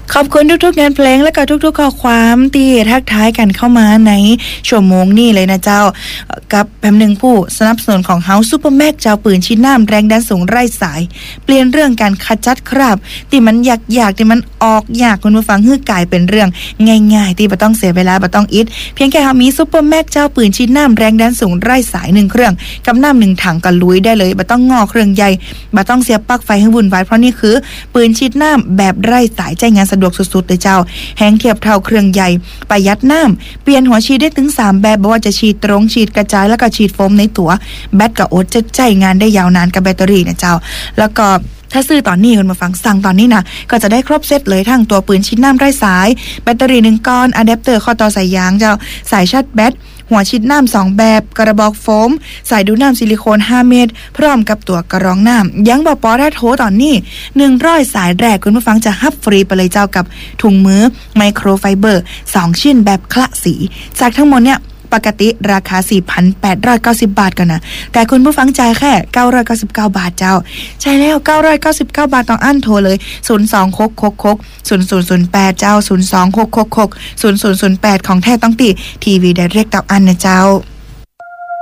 ขอบคุณทุกๆงานเพลงและก็ทุกๆข้อความที่ทักทายกันเข้ามาในชั่วโมงนี้เลยนะเจ้ากับแป๊บนึงผู้สนับสนุนของเฮาซูเปอร์แม็กเจ้าปืนชิ้นน้ำแรงดันสูงไร้สายเปลี่ยนเรื่องการขจัดคราบที่มันยากที่มันออกยากคุณผู้ฟังฮื้อกลายเป็นเรื่องง่ายๆที่บ่ต้องเสียเวลาบ่ต้องอิดเพียงแค่เฮามีซูเปอร์แม็กเจ้าปืนชิ้นน้ำแรงดันสูงไร้สาย1เครื่องกับน้ำ1ถังก็ลุยได้เลยบ่ต้องงอเครื่องใหญ่บ่ต้องเสียบปลั๊กไฟให้วุ่นวายเพราะนี่คือปืนฉีดน้ำแบบไร้สายใช้งานสะดวกสุดๆเลยเจ้าแห้งเทียบเท่าเครื่องใหญ่ประหยัดน้ำเปลี่ยนหัวฉีดได้ถึง3แบบบ่ว่าจะฉีดตรงฉีดกระจายแล้วก็ฉีดโฟมในตัวแบตก็อดจะใช้งานได้ยาวนานกับแบตเตอรี่นะเจ้าแล้วก็ถ้าซื้อตอนนี้คุณมาฟังสั่งตอนนี้นะก็จะได้ครบเซตเลยทั้งตัวปืนชิ้นน้ำไร้สายแบตเตอรี่1ก้อนอะแดปเตอร์ข้อต่อสายยางเจ้าสายชาร์จแบตหัวฉีดน้ำ2แบบกระบอกโฟมสายดูดน้ำซิลิโคน5เม็ดพร้อมกับตัวกระรองน้ำยังบ่พอถ้าโทรตอนนี้100สายแรกคุณผู้ฟังจะรับฟรีไปเลยเจ้ากับถุงมือไมโครไฟเบอร์2ชิ้นแบบคละสีจากทั้งหมดเนี่ยปกติราคา 4,890 บาทกันนะแต่คุณผู้ฟังจ่ายแค่999 บาทเจ้าใช่แล้ว999 บาทต้องอั้นโทรเลย026660008เจ้า026660008ของแท้ต้องตีทีวีไดเรกต์ต้องอั้นนะเจ้า